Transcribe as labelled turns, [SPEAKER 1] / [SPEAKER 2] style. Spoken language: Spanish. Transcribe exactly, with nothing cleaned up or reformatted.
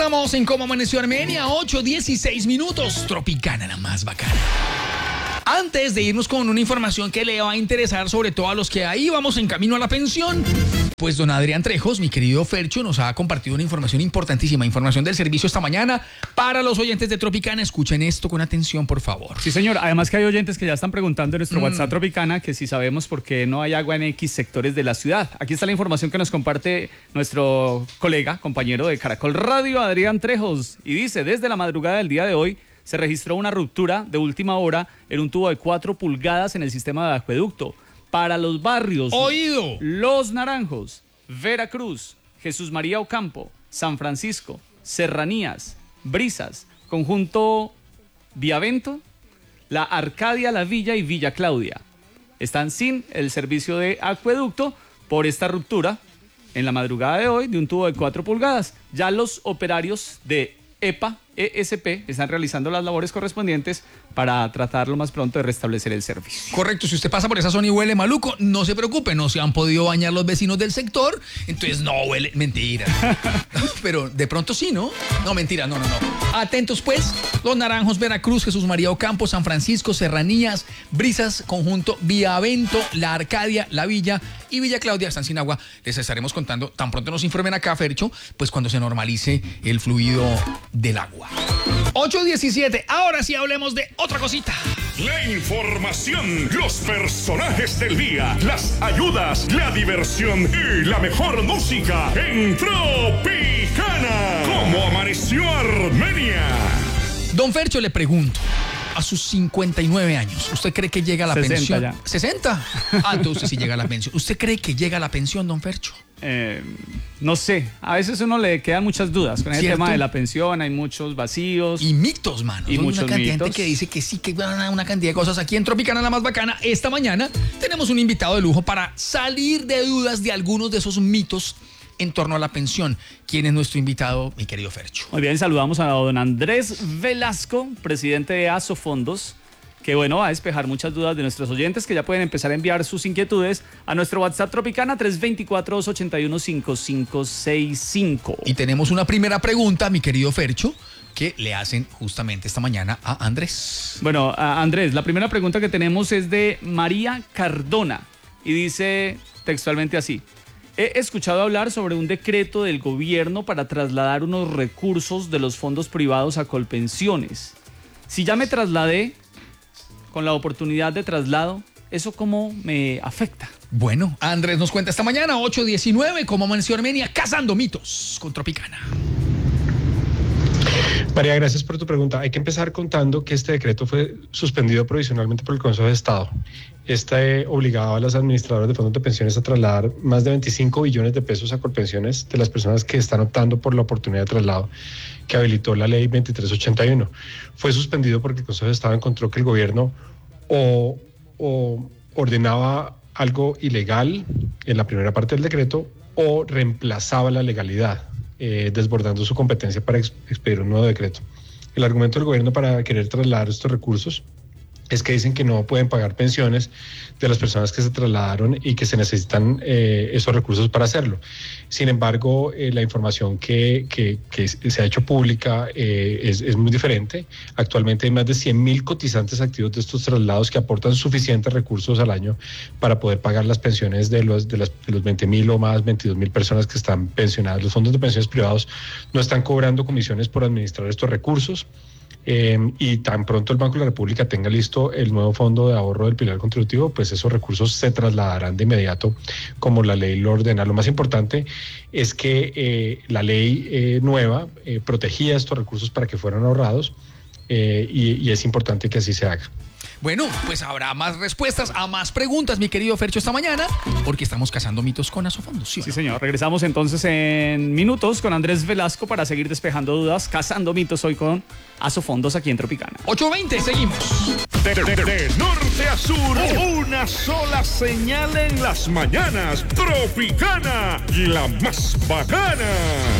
[SPEAKER 1] Continuamos en Cómo Amaneció Armenia, ocho dieciséis minutos. Tropicana, la más bacana. Antes de irnos con una información que le va a interesar sobre todo a los que ahí vamos en camino a la pensión, pues don Adrián Trejos, mi querido Fercho, nos ha compartido una información importantísima, información del servicio esta mañana para los oyentes de Tropicana. Escuchen esto con atención, por favor.
[SPEAKER 2] Sí, señor. Además que hay oyentes que ya están preguntando en nuestro mm. WhatsApp Tropicana que si sabemos por qué no hay agua en X sectores de la ciudad. Aquí está la información que nos comparte nuestro colega, compañero de Caracol Radio, Adrián Trejos, y dice, desde la madrugada del día de hoy, se registró una ruptura de última hora en un tubo de cuatro pulgadas en el sistema de acueducto. Para los barrios
[SPEAKER 1] Oído.
[SPEAKER 2] Los Naranjos, Veracruz, Jesús María Ocampo, San Francisco, Serranías, Brisas, Conjunto Viavento, La Arcadia, La Villa y Villa Claudia están sin el servicio de acueducto por esta ruptura en la madrugada de hoy de un tubo de cuatro pulgadas. Ya los operarios de EPA, E S P, están realizando las labores correspondientes para tratar lo más pronto de restablecer el servicio.
[SPEAKER 1] Correcto, si usted pasa por esa zona y huele maluco, no se preocupe, no se han podido bañar los vecinos del sector, entonces no huele, mentira. Pero de pronto sí, ¿no? No, mentira, no, no, no. Atentos pues, Los Naranjos, Veracruz, Jesús María Ocampo, San Francisco, Serranías, Brisas, Conjunto Viavento, La Arcadia, La Villa y Villa Claudia están sin agua. Les estaremos contando, tan pronto nos informen acá, Fercho, pues cuando se normalice el fluido del agua. ocho diecisiete, ahora sí hablemos de otra cosita.
[SPEAKER 3] La información, los personajes del día, las ayudas, la diversión y la mejor música en Tropicana. ¿Cómo amaneció Armenia?
[SPEAKER 1] Don Fercho, le pregunto, a sus cincuenta y nueve años, ¿usted cree que llega a la
[SPEAKER 2] sesenta
[SPEAKER 1] pensión?
[SPEAKER 2] Ya.
[SPEAKER 1] ¿sesenta? Ah, entonces sí llega a la pensión. ¿Usted cree que llega a la pensión, don Fercho?
[SPEAKER 2] Eh, no sé, a veces uno le quedan muchas dudas con el
[SPEAKER 1] ¿Cierto?
[SPEAKER 2] tema de la pensión, hay muchos vacíos.
[SPEAKER 1] Y mitos, mano.
[SPEAKER 2] Y
[SPEAKER 1] Son
[SPEAKER 2] muchos
[SPEAKER 1] una cantidad de
[SPEAKER 2] mitos.
[SPEAKER 1] gente que dice que sí, que van a una cantidad de cosas aquí en Tropicana, la más bacana. Esta mañana tenemos un invitado de lujo para salir de dudas de algunos de esos mitos en torno a la pensión. ¿Quién es nuestro invitado, mi querido Fercho?
[SPEAKER 2] Muy bien, saludamos a don Andrés Velasco, presidente de Asofondos, que bueno, va a despejar muchas dudas de nuestros oyentes que ya pueden empezar a enviar sus inquietudes a nuestro WhatsApp Tropicana tres dos cuatro, dos ocho uno, cinco cinco seis cinco.
[SPEAKER 1] Y tenemos una primera pregunta, mi querido Fercho, que le hacen justamente esta mañana a Andrés.
[SPEAKER 2] Bueno, a Andrés, la primera pregunta que tenemos es de María Cardona y dice textualmente así: he escuchado hablar sobre un decreto del gobierno para trasladar unos recursos de los fondos privados a Colpensiones. Si ya me trasladé con la oportunidad de traslado, ¿eso cómo me afecta?
[SPEAKER 1] Bueno, Andrés nos cuenta esta mañana, ocho diecinueve, cómo amaneció Armenia, cazando mitos con Tropicana.
[SPEAKER 4] María, gracias por tu pregunta. Hay que empezar contando que este decreto fue suspendido provisionalmente por el Consejo de Estado. Este obligaba a las administradoras de fondos de pensiones a trasladar más de veinticinco billones de pesos a Colpensiones de las personas que están optando por la oportunidad de traslado que habilitó la ley veintitrés ochenta y uno. Fue suspendido porque el Consejo de Estado encontró que el gobierno o, o ordenaba algo ilegal en la primera parte del decreto o reemplazaba la legalidad, eh, desbordando su competencia para ex- expedir un nuevo decreto. El argumento del gobierno para querer trasladar estos recursos es que dicen que no pueden pagar pensiones de las personas que se trasladaron y que se necesitan eh, esos recursos para hacerlo. Sin embargo, eh, la información que, que, que se ha hecho pública eh, es, es muy diferente. Actualmente hay más de cien mil cotizantes activos de estos traslados que aportan suficientes recursos al año para poder pagar las pensiones de los, de las, de los veinte mil o más, veintidós mil personas que están pensionadas. Los fondos de pensiones privados no están cobrando comisiones por administrar estos recursos. Eh, y tan pronto el Banco de la República tenga listo el nuevo fondo de ahorro del pilar contributivo, pues esos recursos se trasladarán de inmediato como la ley lo ordena. Lo más importante es que eh, la ley eh, nueva eh, protegía estos recursos para que fueran ahorrados eh, y, y es importante que así se haga.
[SPEAKER 1] Bueno, pues habrá más respuestas a más preguntas, mi querido Fercho, esta mañana, porque estamos cazando mitos con Asofondos. ¿Sí,
[SPEAKER 2] Sí,
[SPEAKER 1] no?
[SPEAKER 2] señor. Regresamos entonces en minutos con Andrés Velasco para seguir despejando dudas, cazando mitos hoy con Asofondos aquí en Tropicana.
[SPEAKER 1] ocho veinte, seguimos.
[SPEAKER 3] De, de- de norte a sur, una sola señal en las mañanas. Tropicana, la más bacana.